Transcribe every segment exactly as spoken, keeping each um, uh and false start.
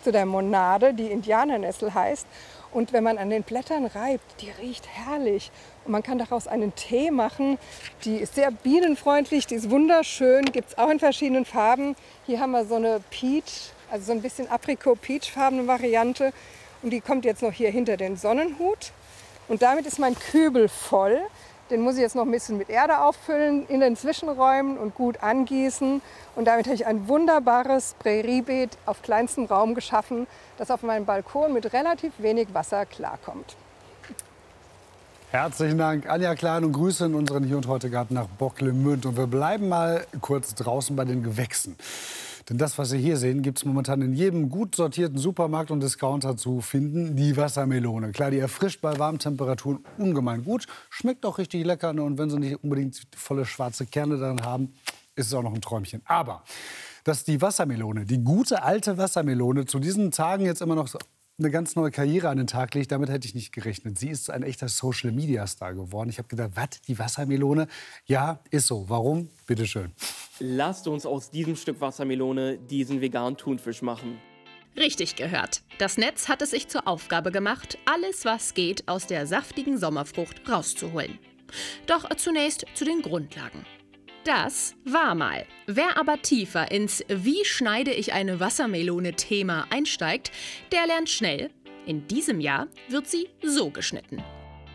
zu der Monade, die Indianernessel heißt. Und wenn man an den Blättern reibt, die riecht herrlich. Und man kann daraus einen Tee machen. Die ist sehr bienenfreundlich, die ist wunderschön, gibt es auch in verschiedenen Farben. Hier haben wir so eine Peach, also so ein bisschen Aprikot-Peach-farbene Variante. Und die kommt jetzt noch hier hinter den Sonnenhut. Und damit ist mein Kübel voll. Den muss ich jetzt noch ein bisschen mit Erde auffüllen in den Zwischenräumen und gut angießen. Und damit habe ich ein wunderbares Präriebeet auf kleinstem Raum geschaffen, das auf meinem Balkon mit relativ wenig Wasser klarkommt. Herzlichen Dank, Anja Klein, und Grüße in unseren Hier und Heute Garten nach Bocklemünd. Und wir bleiben mal kurz draußen bei den Gewächsen. Denn das, was Sie hier sehen, gibt es momentan in jedem gut sortierten Supermarkt und Discounter zu finden. Die Wassermelone. Klar, die erfrischt bei warmen Temperaturen ungemein gut. Schmeckt auch richtig lecker. Und wenn Sie nicht unbedingt volle schwarze Kerne darin haben, ist es auch noch ein Träumchen. Aber dass die Wassermelone, die gute alte Wassermelone, zu diesen Tagen jetzt immer noch so eine ganz neue Karriere an den Tag legt, damit hätte ich nicht gerechnet. Sie ist ein echter Social-Media-Star geworden. Ich habe gedacht, was, die Wassermelone? Ja, ist so. Warum? Bitte schön. Lasst uns aus diesem Stück Wassermelone diesen veganen Thunfisch machen. Richtig gehört. Das Netz hat es sich zur Aufgabe gemacht, alles, was geht, aus der saftigen Sommerfrucht rauszuholen. Doch zunächst zu den Grundlagen. Das war mal. Wer aber tiefer ins Wie schneide ich eine Wassermelone-Thema einsteigt, der lernt schnell, in diesem Jahr wird sie so geschnitten.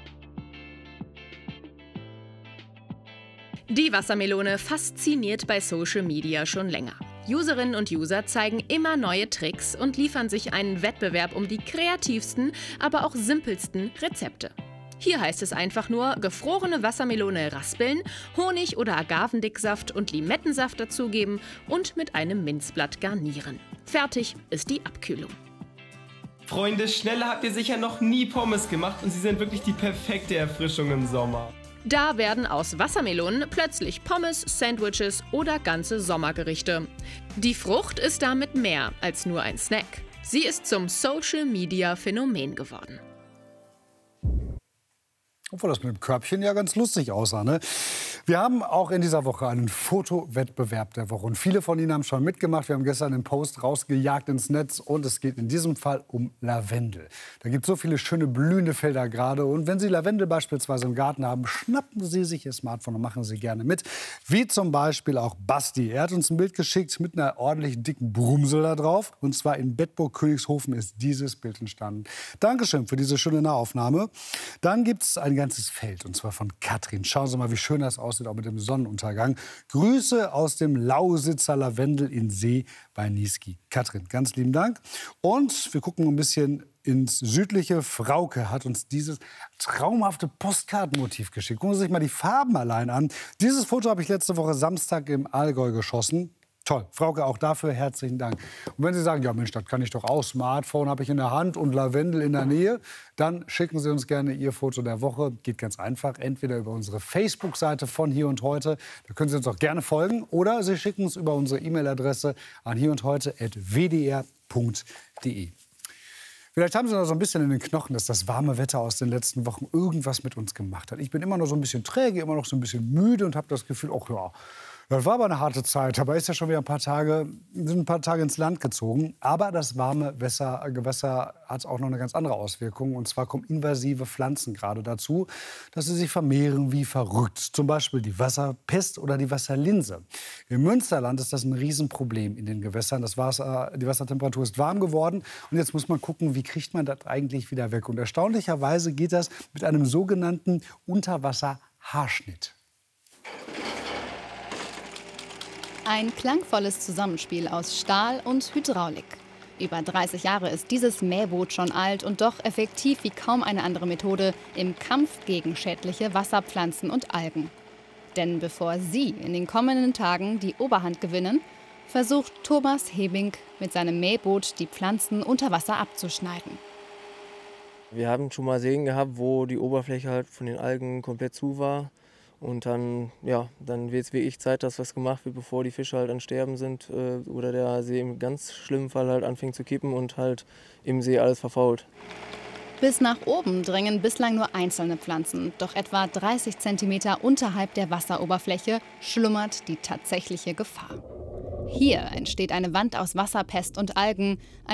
Die Wassermelone fasziniert bei Social Media schon länger. Userinnen und User zeigen immer neue Tricks und liefern sich einen Wettbewerb um die kreativsten, aber auch simpelsten Rezepte. Hier heißt es einfach nur, gefrorene Wassermelone raspeln, Honig oder Agavendicksaft und Limettensaft dazugeben und mit einem Minzblatt garnieren. Fertig ist die Abkühlung. Freunde, schneller habt ihr sicher noch nie Pommes gemacht und sie sind wirklich die perfekte Erfrischung im Sommer. Da werden aus Wassermelonen plötzlich Pommes, Sandwiches oder ganze Sommergerichte. Die Frucht ist damit mehr als nur ein Snack. Sie ist zum Social-Media-Phänomen geworden. Obwohl das mit dem Körbchen ja ganz lustig aussah, ne? Wir haben auch in dieser Woche einen Fotowettbewerb der Woche. Und viele von Ihnen haben schon mitgemacht. Wir haben gestern einen Post rausgejagt ins Netz. Und es geht in diesem Fall um Lavendel. Da gibt es so viele schöne blühende Felder gerade. Und wenn Sie Lavendel beispielsweise im Garten haben, schnappen Sie sich Ihr Smartphone und machen Sie gerne mit. Wie zum Beispiel auch Basti. Er hat uns ein Bild geschickt mit einer ordentlich dicken Brumsel da drauf. Und zwar in Bedburg-Königshofen ist dieses Bild entstanden. Dankeschön für diese schöne Nahaufnahme. Dann gibt es ein ganzes Feld, und zwar von Katrin. Schauen Sie mal, wie schön das aussieht, auch mit dem Sonnenuntergang. Grüße aus dem Lausitzer Lavendel in See bei Niesky. Katrin, ganz lieben Dank. Und wir gucken ein bisschen ins südliche. Frauke hat uns dieses traumhafte Postkartenmotiv geschickt. Gucken Sie sich mal die Farben allein an. Dieses Foto habe ich letzte Woche Samstag im Allgäu geschossen. Toll. Frauke, auch dafür herzlichen Dank. Und wenn Sie sagen, ja Mensch, das kann ich doch auch, Smartphone habe ich in der Hand und Lavendel in der Nähe, dann schicken Sie uns gerne Ihr Foto der Woche. Geht ganz einfach, entweder über unsere Facebook-Seite von Hier und Heute, da können Sie uns auch gerne folgen, oder Sie schicken es über unsere E-Mail-Adresse an hierundheute at w d r punkt d e. Vielleicht haben Sie noch so ein bisschen in den Knochen, dass das warme Wetter aus den letzten Wochen irgendwas mit uns gemacht hat. Ich bin immer noch so ein bisschen träge, immer noch so ein bisschen müde und habe das Gefühl, ach ja, das war aber eine harte Zeit. Aber ist ja schon wieder ein paar Tage, sind ein paar Tage ins Land gezogen. Aber das warme Wasser, Gewässer hat auch noch eine ganz andere Auswirkung. Und zwar kommen invasive Pflanzen gerade dazu, dass sie sich vermehren wie verrückt. Zum Beispiel die Wasserpest oder die Wasserlinse. Im Münsterland ist das ein Riesenproblem in den Gewässern. Das Wasser, die Wassertemperatur ist warm geworden. Und jetzt muss man gucken, wie kriegt man das eigentlich wieder weg. Und erstaunlicherweise geht das mit einem sogenannten Unterwasserhaarschnitt. Ein klangvolles Zusammenspiel aus Stahl und Hydraulik. Über dreißig Jahre ist dieses Mähboot schon alt und doch effektiv wie kaum eine andere Methode im Kampf gegen schädliche Wasserpflanzen und Algen. Denn bevor Sie in den kommenden Tagen die Oberhand gewinnen, versucht Thomas Hebing mit seinem Mähboot die Pflanzen unter Wasser abzuschneiden. Wir haben schon mal Seen gehabt, wo die Oberfläche halt von den Algen komplett zu war. Und dann, ja, dann wird es wirklich Zeit, dass was gemacht wird, bevor die Fische halt an Sterben sind äh, oder der See im ganz schlimmen Fall halt anfängt zu kippen und halt im See alles verfault. Bis nach oben dringen bislang nur einzelne Pflanzen. Doch etwa dreißig Zentimeter unterhalb der Wasseroberfläche schlummert die tatsächliche Gefahr. Hier entsteht eine Wand aus Wasserpest und Algen.